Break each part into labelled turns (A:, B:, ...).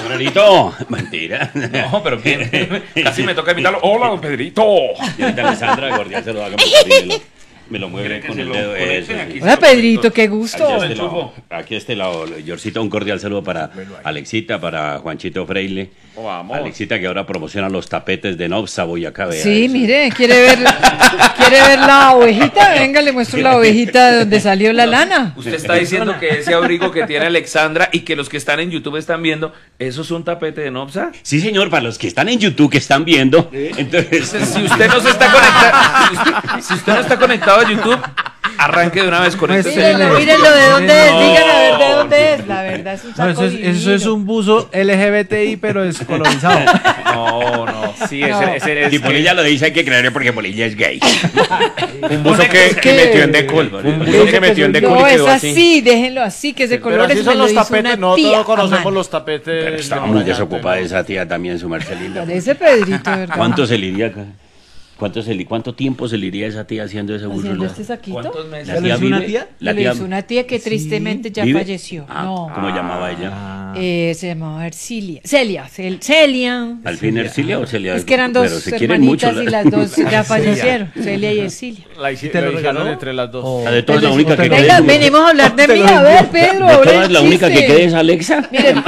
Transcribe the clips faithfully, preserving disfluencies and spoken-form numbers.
A: Pedrito, mentira.
B: No, pero ¿quién? Casi me toca invitarlo. Hola, don Pedrito.
A: Señorita Alessandra, cordial se lo haga me lo, me lo mueve con el dedo. Eso, sí.
C: Hola, Pedrito, qué gusto.
A: Aquí a este lado, aquí a este lado, Yorcito, un cordial saludo para Alexita, para Juanchito Freile.
B: Oh, vamos.
A: Alexita, que ahora promociona los tapetes de Nobsa, Boyacá. Vea
C: Sí,
A: eso.
C: mire, ¿quiere ver, ¿quiere ver la ovejita? Venga, le muestro la ovejita de donde salió la lana.
B: Usted está diciendo que ese abrigo que tiene Alexandra y que los que están en YouTube están viendo, ¿eso es un tapete de Nobsa?
A: Sí, señor, para los que están en YouTube, que están viendo. Entonces,
B: Si usted no se está conectado, si usted, si usted no está conectado a YouTube, arranque de una vez con este.
C: Mírenlo, mírenlo, ¿de dónde es? Díganme a ver de dónde es. La verdad es un
D: No,
C: saco
D: eso, es, eso es
C: divino.
D: un buzo L G B T I, pero descolorizado.
B: No, no. Sí,
C: No.
B: ese, ese es.
A: si Polilla lo dice, hay que creerle porque Polilla es gay.
B: Un buzo que, que metió en decol. Un buzo que metió en decol
C: No,
B: y
C: es
B: quedó así.
C: así, déjenlo así, que es de
E: Pero
C: colores.
E: así son
C: me lo
E: los
C: hizo
E: tapetes,
C: una
E: no
C: tía
E: todos
C: a
E: conocemos
C: mano.
E: los tapetes.
A: Pero estaba
E: de
A: muy
E: Brillante,
A: desocupada
E: ¿no?
A: esa tía también, su merced linda.
C: Parece Pedrito, ¿verdad?
A: ¿Cuánto se le iría acá? ¿Cuánto, se le, ¿Cuánto tiempo se le iría a esa tía haciendo ese buzo?
C: Haciendo
A: La-
C: este saquito.
B: ¿Cuántos meses?
A: ¿La
D: ¿Se lo
A: tía
D: hizo una
A: vive?
D: tía?
A: ¿La
C: Le
A: tía
C: hizo una tía que tristemente ya
A: vive?
C: falleció.
A: Ah,
C: No.
A: ¿cómo llamaba ella?
C: Eh, se llamaba Ercilia. Celia, Cel- Celia.
A: ¿Al fin Ercilia o Celia?
C: Es que eran dos
A: Pero se quieren mucho.
C: hermanitas
A: la-
C: y las dos ya fallecieron. Celia y Ercilia.
E: La hici-
D: ¿Te lo
E: la hicieron
D: regaló?
E: entre las dos.
D: O-
A: La de todas la única que
C: Venga,
A: queda.
C: venimos a hablar de
D: Te
C: mí.
D: lo
C: A ver,
D: digo.
C: Pedro.
A: De
C: ahora
A: todas
C: el
A: la única que
C: chiste.
A: queda es Alexa.
C: Miren,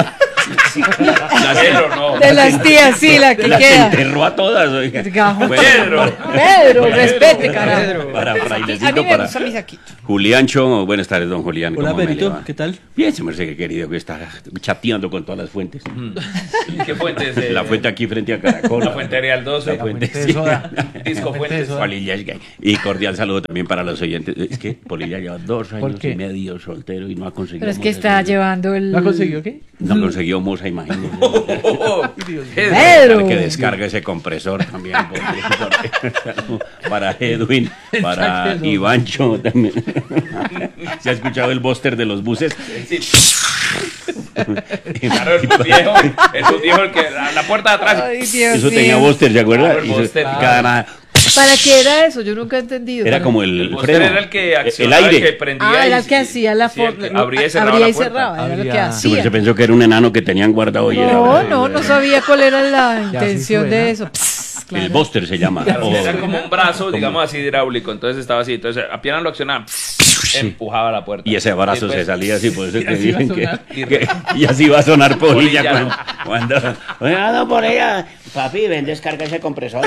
B: Pedro, no.
C: de las tías, sí, la que
A: Las
C: queda.
A: enterró a todas. Oiga.
C: Gajo.
A: Bueno,
B: Pedro.
C: Pedro, respete, carajo.
A: Para
C: A mí
A: frailecito,
C: me
A: para
C: gusta mi saquito.
A: Juliancho. Buenas tardes, don Julián.
D: Hola,
A: ¿cómo me le
D: Pedrito,
A: va?
D: ¿qué tal?
A: Bien, se me hace que querido que está chateando con todas las fuentes.
B: ¿Qué fuente es? eh?
A: La fuente aquí frente a Caracol.
B: La fuente Real doce.
A: La fuente,
D: Fuente de
A: sí.
D: soda.
B: Disco
D: Fuente
B: Fuentes.
D: de soda.
A: Polilla es gay. Y cordial saludo también para los oyentes. Es que Polilla lleva dos años
D: qué?
A: y medio soltero y no ha conseguido.
C: Pero es que
A: moza.
C: está llevando el.
D: ¿La consiguió qué?
A: No consiguió moza, imagínese.
B: Oh,
C: Pedro.
A: Para que descargue ese compresor también. por- para Edwin, para
D: Exacto.
A: Ivancho también. ¿Se ha escuchado el búster de los buses?
B: sí. Claro, es un viejo. Es un viejo el que a la puerta de atrás.
C: Ay, Dios
A: Eso
C: mío.
A: tenía búster, ¿se acuerda?
B: Claro, el
A: Y eso-
B: búster,
A: y cada nada-
C: ¿Para qué era eso? Yo nunca he entendido.
A: Era
C: Para-
A: como el,
B: El
A: el
B: búster
A: freno.
B: era el que
A: el
B: accionaba, el,
A: aire.
B: que prendía.
C: Ah, era
B: y-
C: el que hacía la
B: sí, el
C: forma.
B: que abría y cerraba
C: abría
B: la
C: y
B: puerta.
C: cerraba, era lo que
D: Abría-
A: Sí, porque
C: hacía.
A: se pensó que era un enano que tenían guardado y era
C: No, no, no sabía cuál era la
D: así
C: intención
D: suena.
C: de eso. Pss, claro.
A: el búster se llama.
B: Claro,
A: O-
B: era como un brazo, digamos así, hidráulico. Entonces estaba así. Entonces apenas lo accionaba, empujaba la puerta.
A: Y ese brazo
B: Después-
A: se salía así, por eso es que
D: así va a
A: dicen que,
D: sonar.
A: que- y así va a sonar Polilla
B: Polilla,
A: cuando, cuando oiga, no, Polilla, papi, ven, descarga ese compresor.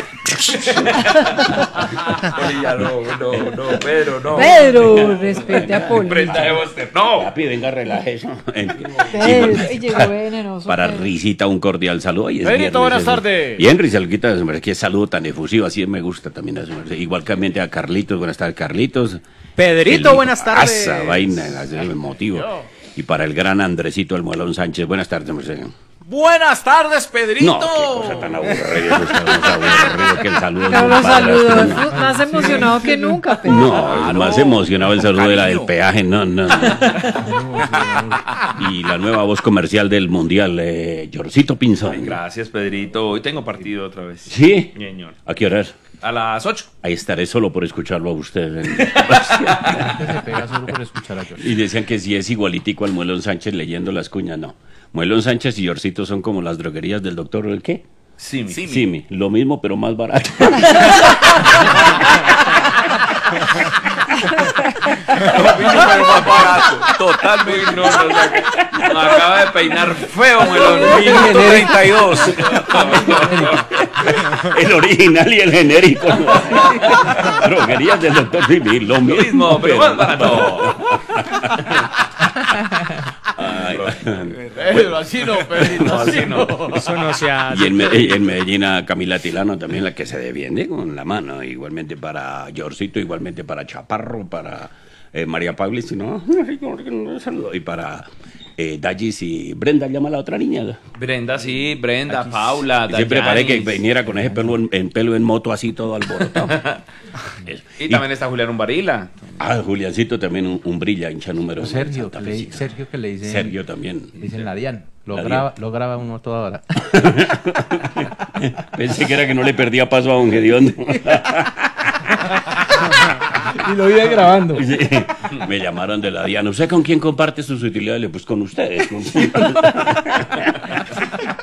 B: Polilla, no, no, no, Pedro, no.
C: Pedro, respete a Poli.
B: Prenda de Buster, no.
A: Papi, venga, relaje eso.
C: Pedro, y llegó venenoso.
A: Para
C: Pedro.
A: Risita un cordial saludo. Hoy es
E: Pedrito,
A: viernes,
E: buenas
A: eso.
E: tardes.
A: Bien, Risalquita, su merced, qué saludo tan efusivo, así me gusta también a su merced. Igualmente a Carlitos, buenas tardes, Carlitos.
E: Pedrito,
A: El-
E: buenas tardes.
A: Asa vaina, ese es el motivo. Y para el gran Andresito Almuelón Sánchez, buenas tardes, merced.
E: Buenas tardes, Pedrito.
A: No, qué cosa tan aburrida, eso está más aburrido que el saludo. de
C: Pero
A: un
C: los
A: padrastro.
C: saludos, más emocionado que nunca, Pedro.
A: No, es más emocionado el saludo de la del peaje, no, no. no. Y la nueva voz comercial del mundial, eh, Yorcito Pinzón.
B: Gracias, Pedrito. Hoy tengo partido otra vez.
A: ¿Sí?
B: Señor.
A: ¿A qué horas?
B: A las ocho.
A: Ahí estaré solo por escucharlo a usted.
D: Se pega solo por escuchar a George.
A: Y decían que si es igualitico al Muelón Sánchez leyendo las cuñas, no. Muelón Sánchez y Yorcito son como las droguerías del doctor, ¿el qué?
B: Sí, mi.
A: Simi. Lo mismo, pero más barato.
B: Lo mismo, pero más barato. Totalmente. No, no, no. Me acaba de peinar feo, melón. Minuto treinta y dos.
A: El original y el genérico. ¿No? Droguerías del doctor Simi, lo mismo,
B: Lo mismo, pero más barato.
A: Ay,
E: Pedro, así no, Pedrito,
B: No,
E: así
B: así
E: no.
B: no.
E: Eso no se hace.
A: Y en, Me- en Medellín a Camila Tilano también, la que se defiende con la mano. Igualmente para Yorcito, igualmente para Chaparro, para eh, María Pablo, si no, ay, no, no, saludo. Y para eh, Dallis y Brenda, llama a la otra niña.
B: Brenda, sí, Brenda, Paula,
A: Y siempre paré que
B: Dayanis.
A: viniera con ese pelo en, en pelo en moto así todo alborotado. Eso.
B: Y también está Julián Umbarila.
A: Ah, Juliancito también un, un brilla, hincha número uno de
D: Sergio,
A: Santa
D: que le,
A: Fecita.
D: Sergio que le dicen.
A: Sergio también.
D: Le dicen la Dian. Lo
A: La
D: graba,
A: Dian.
D: lo graba uno toda hora.
A: Pensé que era que no le perdía paso a Don Gediondo.
D: Y lo iba grabando.
A: Sí, me llamaron de la Diana. ¿Usted con quién comparte sus utilidades? Le, Pues con ustedes.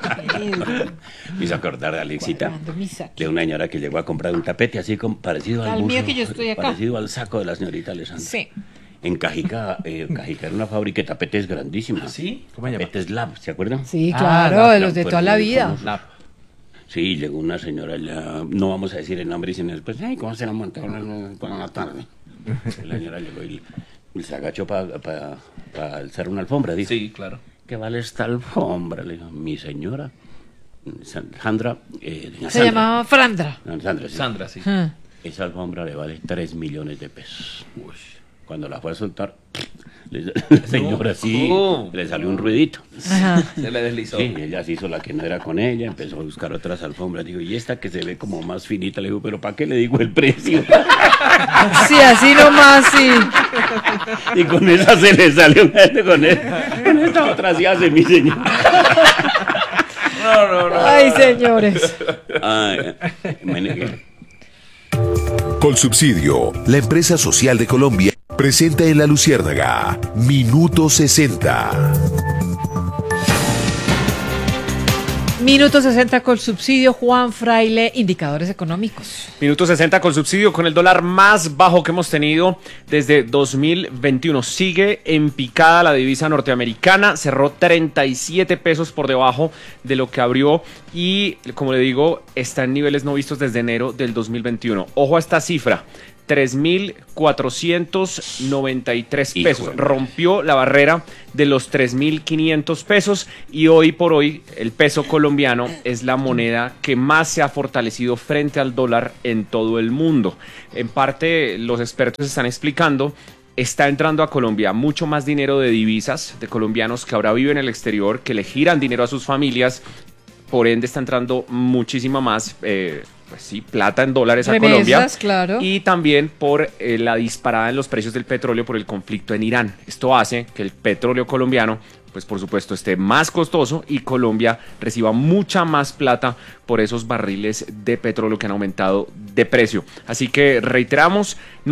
C: Ay,
A: Me hizo acordar de Alexita,
C: cuadrando mi saco.
A: de una señora que llegó a comprar un tapete así como parecido al
C: Al mío
A: buzo,
C: que yo estoy acá.
A: parecido al saco de la señorita Alessandra.
C: Sí.
A: En Cajica, eh, Cajica era una fábrica de tapetes grandísima.
B: ¿Sí?
D: ¿Cómo se llama?
A: Tapetes Lab, ¿se acuerdan?
C: Sí,
D: Ah,
C: claro,
D: la-
C: de los de
A: la-
C: toda la vida.
A: famoso.
D: La-
A: Sí, llegó una señora ya, no vamos a decir el nombre, y dicen después, ay, ¿cómo se la montaron por la tarde? La señora llegó y, y se agachó para pa, pa alzar una alfombra, dice.
B: Sí, claro.
A: ¿Qué vale esta alfombra? Le dijo, mi señora, Sandra, eh, doña
C: Se
A: Sandra.
C: llamaba Frandra.
A: No, Sandra, sí.
B: Sandra, sí.
C: Ah.
A: Esa alfombra le vale tres millones de pesos. Uy, cuando la fue a soltar, le- la señora sí,
B: No.
A: le salió un ruidito.
C: Ajá.
B: Se le deslizó.
A: Sí, ella se hizo la que no era con ella, empezó a buscar otras alfombras. Digo, y esta que se ve como más finita, le digo, pero ¿para qué le digo el precio?
C: Sí, así nomás, sí.
A: Y con esa se le salió con, él, con esta otra sí hace mi señor.
B: No, no, no.
C: Ay, señores.
A: Ay, me negué.
F: Colsubsidio, la empresa social de Colombia, presenta en La Luciérnaga, Minuto sesenta.
C: Minuto sesenta con subsidio, Juan Fraile, indicadores económicos.
E: Minuto sesenta con subsidio, con el dólar más bajo que hemos tenido desde dos mil veintiuno. Sigue en picada la divisa norteamericana, cerró treinta y siete pesos por debajo de lo que abrió y, como le digo, está en niveles no vistos desde enero del dos mil veintiuno. Ojo a esta cifra, tres mil cuatrocientos noventa y tres pesos.
A: Híjole.
E: Rompió la barrera de los tres mil quinientos pesos y hoy por hoy el peso colombiano es la moneda que más se ha fortalecido frente al dólar en todo el mundo. En parte, los expertos están explicando, está entrando a Colombia mucho más dinero de divisas, de colombianos que ahora viven en el exterior, que le giran dinero a sus familias, por ende está entrando muchísima más eh, pues sí, plata en dólares a
C: Remesas,
E: Colombia.
C: claro.
E: Y también por eh, la disparada en los precios del petróleo por el conflicto en Irán. Esto hace que el petróleo colombiano, pues por supuesto, esté más costoso y Colombia reciba mucha más plata por esos barriles de petróleo que han aumentado de precio. Así que reiteramos, no